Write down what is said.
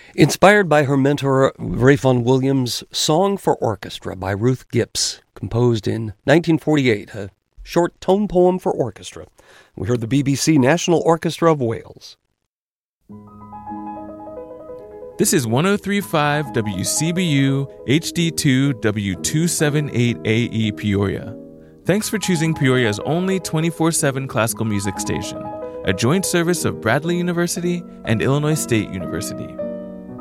Inspired by her mentor Rayfon Williams' Song for Orchestra by Ruth Gipps, composed in 1948, a short tone poem for orchestra. We heard the BBC National Orchestra of Wales. This is 103.5 WCBU HD2 W278AE Peoria. Thanks for choosing Peoria's only 24/7 classical music station, a joint service of Bradley University and Illinois State University.